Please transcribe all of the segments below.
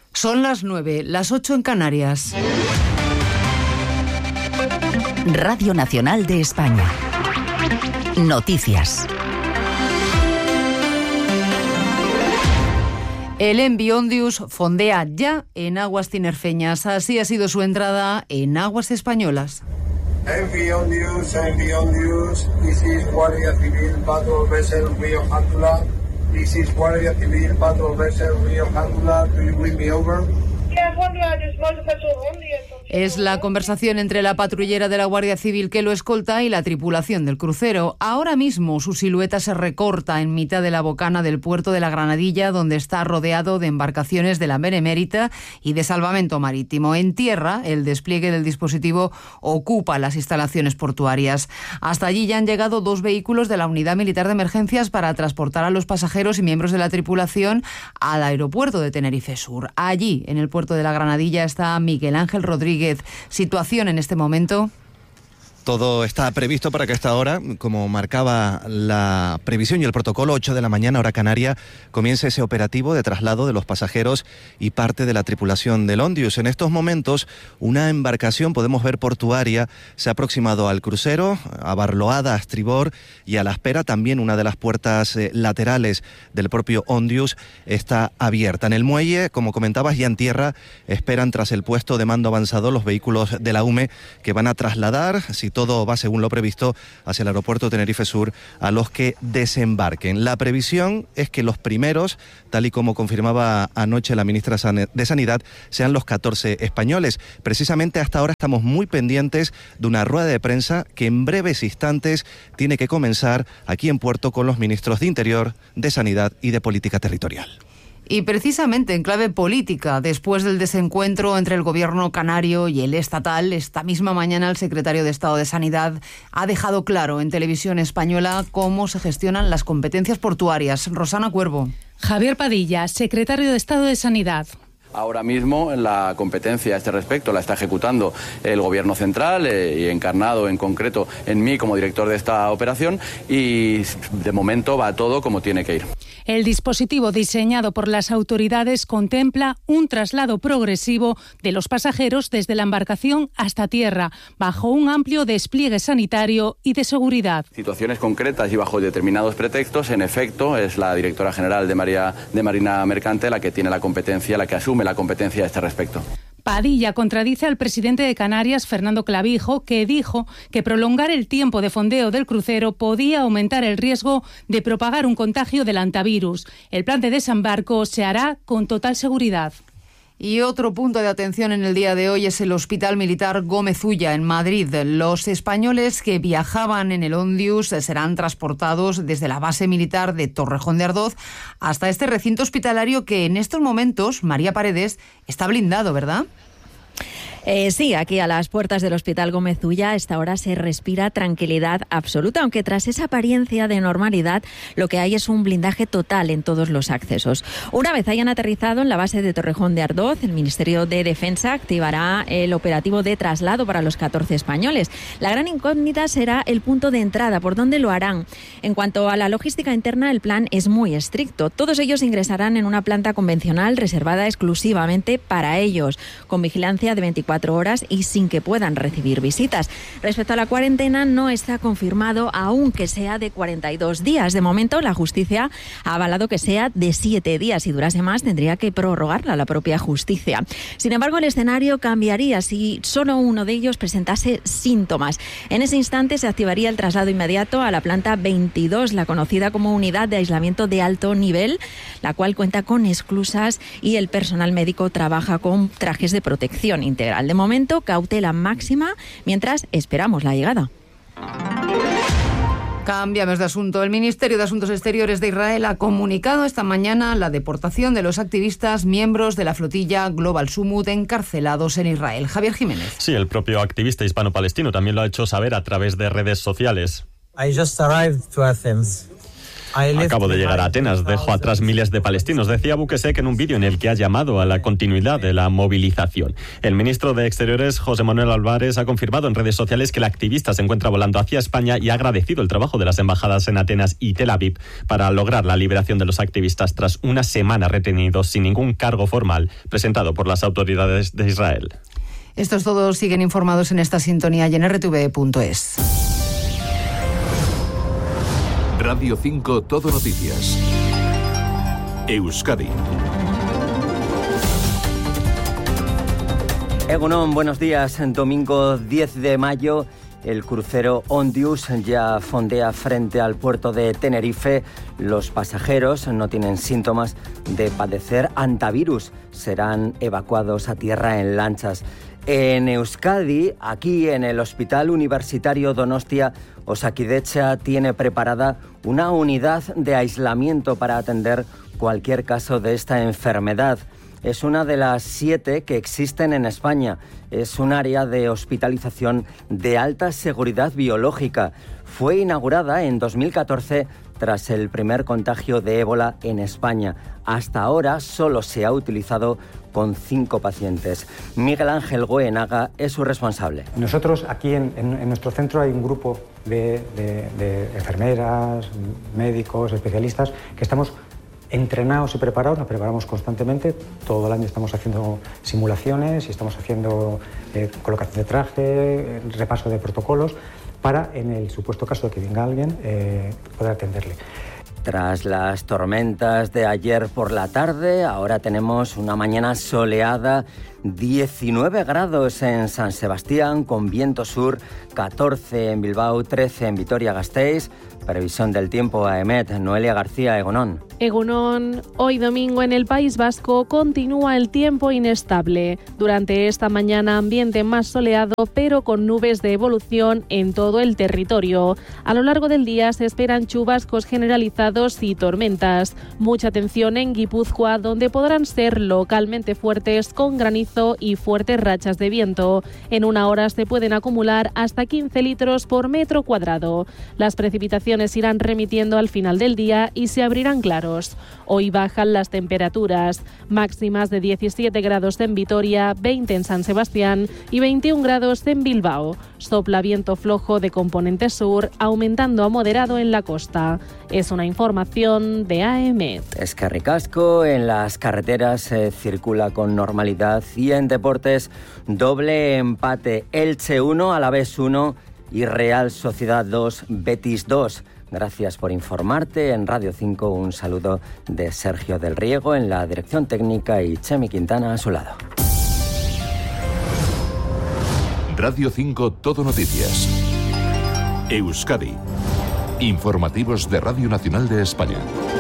Son las 9, las 8 en Canarias. Radio Nacional de España. Noticias. El Envi Ondius fondea ya en aguas tinerfeñas. Así ha sido su entrada en aguas españolas. Envi Ondius, this is Guardia Civil Patrol Vessel Rio Jándula. This is Guardia Civil Patrol Vessel Rio Jándula. Do you bring me over? Es la conversación entre la patrullera de la Guardia Civil que lo escolta y la tripulación del crucero. Ahora mismo su silueta se recorta en mitad de la bocana del puerto de la Granadilla, donde está rodeado de embarcaciones de la Benemérita y de salvamento marítimo. En tierra, el despliegue del dispositivo ocupa las instalaciones portuarias. Hasta allí ya han llegado 2 vehículos de la Unidad Militar de Emergencias para transportar a los pasajeros y miembros de la tripulación al aeropuerto de Tenerife Sur. Allí, en el puerto de la Granadilla, está Miguel Ángel Rodríguez. ¿Situación en este momento? Todo está previsto para que a esta hora, como marcaba la previsión y el protocolo, 8 de la mañana, hora canaria, comience ese operativo de traslado de los pasajeros y parte de la tripulación del Ondius. En estos momentos, una embarcación, podemos ver portuaria, se ha aproximado al crucero, abarloada a estribor, y a la espera también una de las puertas laterales del propio Ondius está abierta. En el muelle, como comentabas, ya en tierra, esperan tras el puesto de mando avanzado los vehículos de la UME que van a trasladar, si todo va según lo previsto, hacia el aeropuerto de Tenerife Sur a los que desembarquen. La previsión es que los primeros, tal y como confirmaba anoche la ministra de Sanidad, sean los 14 españoles. Precisamente hasta ahora estamos muy pendientes de una rueda de prensa que en breves instantes tiene que comenzar aquí en Puerto con los ministros de Interior, de Sanidad y de Política Territorial. Y precisamente en clave política, después del desencuentro entre el gobierno canario y el estatal, esta misma mañana el secretario de Estado de Sanidad ha dejado claro en Televisión Española cómo se gestionan las competencias portuarias. Rosana Cuervo. Javier Padilla, secretario de Estado de Sanidad. Ahora mismo la competencia a este respecto la está ejecutando el Gobierno central y encarnado en concreto en mí como director de esta operación, y de momento va todo como tiene que ir. El dispositivo diseñado por las autoridades contempla un traslado progresivo de los pasajeros desde la embarcación hasta tierra, bajo un amplio despliegue sanitario y de seguridad. Situaciones concretas y bajo determinados pretextos, en efecto, es la directora general de Marina Mercante la que tiene la competencia, la que asume la competencia a este respecto. Padilla contradice al presidente de Canarias, Fernando Clavijo, que dijo que prolongar el tiempo de fondeo del crucero podía aumentar el riesgo de propagar un contagio del hantavirus. El plan de desembarco se hará con total seguridad. Y otro punto de atención en el día de hoy es el Hospital Militar Gómez Ulla, en Madrid. Los españoles que viajaban en el Ondius serán transportados desde la base militar de Torrejón de Ardoz hasta este recinto hospitalario que en estos momentos, María Paredes, está blindado, ¿verdad? Sí, aquí a las puertas del Hospital Gómez Ulla a esta hora se respira tranquilidad absoluta, aunque tras esa apariencia de normalidad lo que hay es un blindaje total en todos los accesos. Una vez hayan aterrizado en la base de Torrejón de Ardoz, el Ministerio de Defensa activará el operativo de traslado para los 14 españoles. La gran incógnita será el punto de entrada, por dónde lo harán. En cuanto a la logística interna, el plan es muy estricto. Todos ellos ingresarán en una planta convencional reservada exclusivamente para ellos, con vigilancia de 24 horas y sin que puedan recibir visitas. Respecto a la cuarentena, no está confirmado aún que sea de 42 días. De momento, la justicia ha avalado que sea de 7 días. Si durase más, tendría que prorrogarla la propia justicia. Sin embargo, el escenario cambiaría si solo uno de ellos presentase síntomas. En ese instante se activaría el traslado inmediato a la planta 22, la conocida como unidad de aislamiento de alto nivel, la cual cuenta con esclusas y el personal médico trabaja con trajes de protección integral. De momento, cautela máxima mientras esperamos la llegada. Cambiamos de asunto. El Ministerio de Asuntos Exteriores de Israel ha comunicado esta mañana la deportación de los activistas miembros de la flotilla Global Summut encarcelados en Israel. Javier Jiménez. Sí, el propio activista hispano-palestino también lo ha hecho saber a través de redes sociales. I just arrived to Athens. Acabo de llegar a Atenas, dejo atrás miles de palestinos, decía Bukesek en un vídeo en el que ha llamado a la continuidad de la movilización. El ministro de Exteriores, José Manuel Álvarez, ha confirmado en redes sociales que el activista se encuentra volando hacia España y ha agradecido el trabajo de las embajadas en Atenas y Tel Aviv para lograr la liberación de los activistas tras una semana retenidos sin ningún cargo formal presentado por las autoridades de Israel. Estos todos siguen informados en esta sintonía y en rtv.es. Radio 5 Todo Noticias. Euskadi. Egunon, buenos días. Domingo 10 de mayo, el crucero Ondius ya fondea frente al puerto de Tenerife. Los pasajeros no tienen síntomas de padecer hantavirus. Serán evacuados a tierra en lanchas. En Euskadi, aquí en el Hospital Universitario Donostia, Osakidetza tiene preparada una unidad de aislamiento para atender cualquier caso de esta enfermedad. Es una de las 7 que existen en España. Es un área de hospitalización de alta seguridad biológica. Fue inaugurada en 2014 tras el primer contagio de ébola en España. Hasta ahora solo se ha utilizado con 5 pacientes. Miguel Ángel Goenaga es su responsable. Nosotros aquí en nuestro centro hay un grupo de enfermeras, médicos, especialistas que estamos entrenados y preparados, nos preparamos constantemente. Todo el año estamos haciendo simulaciones y estamos haciendo colocación de traje, repaso de protocolos para, en el supuesto caso de que venga alguien, poder atenderle. Tras las tormentas de ayer por la tarde, ahora tenemos una mañana soleada, 19 grados en San Sebastián con viento sur, 14 en Bilbao, 13 en Vitoria-Gasteiz. Previsión del tiempo a EMET, Noelia García, Egunon. Egunon, hoy domingo en el País Vasco continúa el tiempo inestable. Durante esta mañana ambiente más soleado, pero con nubes de evolución en todo el territorio. A lo largo del día se esperan chubascos generalizados y tormentas. Mucha atención en Guipúzcoa, donde podrán ser localmente fuertes con granizo y fuertes rachas de viento. En una hora se pueden acumular hasta 15 litros por metro cuadrado. Las precipitaciones irán remitiendo al final del día y se abrirán claros. Hoy bajan las temperaturas, máximas de 17 grados en Vitoria, 20 en San Sebastián y 21 grados en Bilbao. Sopla viento flojo de componente sur, aumentando a moderado en la costa. Es una información de AEMET. Eskerrik asko, en las carreteras se circula con normalidad y en deportes doble empate. Elche 1, Alavés 1 y Real Sociedad 2, Betis 2. Gracias por informarte. En Radio 5 un saludo de Sergio del Riego en la dirección técnica y Chemi Quintana a su lado. Radio 5 Todo Noticias. Euskadi. Informativos de Radio Nacional de España.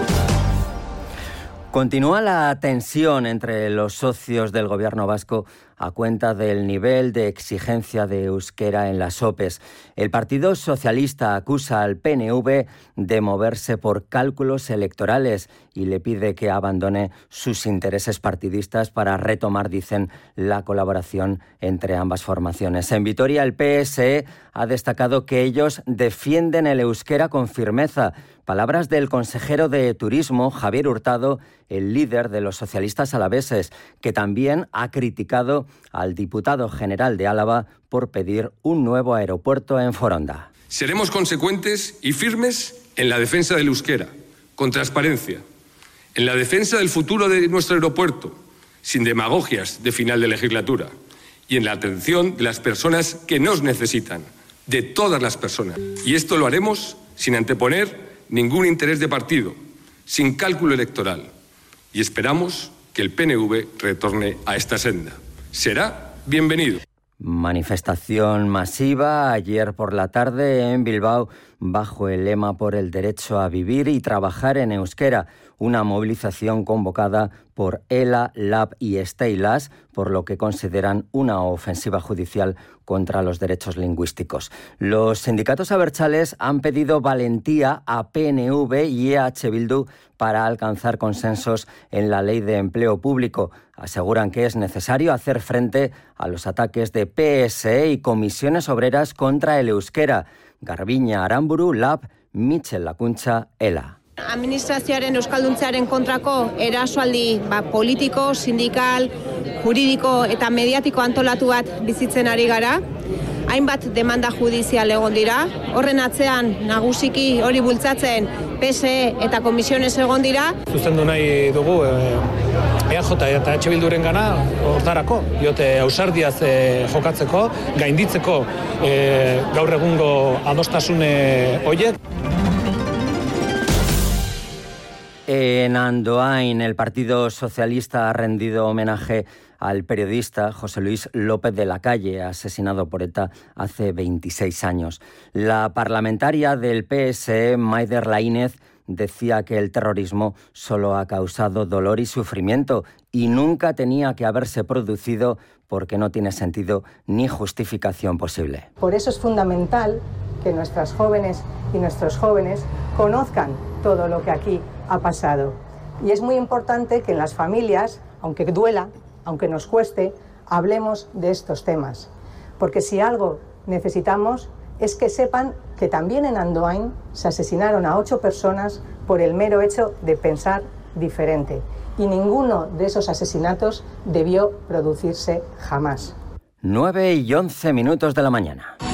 Continúa la tensión entre los socios del gobierno vasco a cuenta del nivel de exigencia de euskera en las OPEs. El Partido Socialista acusa al PNV de moverse por cálculos electorales y le pide que abandone sus intereses partidistas para retomar, dicen, la colaboración entre ambas formaciones. En Vitoria, el PSE ha destacado que ellos defienden el euskera con firmeza. Palabras del consejero de Turismo, Javier Hurtado, el líder de los socialistas alaveses, que también ha criticado al diputado general de Álava por pedir un nuevo aeropuerto en Foronda. Seremos consecuentes y firmes en la defensa del euskera, con transparencia, en la defensa del futuro de nuestro aeropuerto, sin demagogias de final de legislatura, y en la atención de las personas que nos necesitan, de todas las personas. Y esto lo haremos sin anteponer ningún interés de partido, sin cálculo electoral. Y esperamos que el PNV retorne a esta senda. Será bienvenido. Manifestación masiva ayer por la tarde en Bilbao bajo el lema por el derecho a vivir y trabajar en euskera. Una movilización convocada por ELA, LAB y Steilas, por lo que consideran una ofensiva judicial contra los derechos lingüísticos. Los sindicatos abertzales han pedido valentía a PNV y EH Bildu para alcanzar consensos en la ley de empleo público. Aseguran que es necesario hacer frente a los ataques de PSE y comisiones obreras contra el euskera. Garbiña Aramburu, LAB, Michel Lacuntza, ELA. Administrazioaren euskalduntzearen kontrako erasoaldi politiko, sindikal, juridiko eta mediatiko antolatu bat bizitzen ari gara. Hainbat demanda judizial egon dira. Horren atzean nagusiki hori bultzatzen PSE eta komisiones egon dira. Zuzendu nahi dugu EAJ eta EH Bilduren gana hortarako. Diote ausardiaz jokatzeko, gainditzeko gaur egungo adostasune horiek. En Andoain, el Partido Socialista ha rendido homenaje al periodista José Luis López de la Calle, asesinado por ETA hace 26 años. La parlamentaria del PSE, Maider Laínez, decía que el terrorismo solo ha causado dolor y sufrimiento y nunca tenía que haberse producido porque no tiene sentido ni justificación posible. Por eso es fundamental que nuestras jóvenes y nuestros jóvenes conozcan todo lo que aquí ha pasado. Y es muy importante que en las familias, aunque duela, aunque nos cueste, hablemos de estos temas. Porque si algo necesitamos es que sepan que también en Andoain se asesinaron a 8 personas por el mero hecho de pensar diferente. Y ninguno de esos asesinatos debió producirse jamás. 9:11 de la mañana.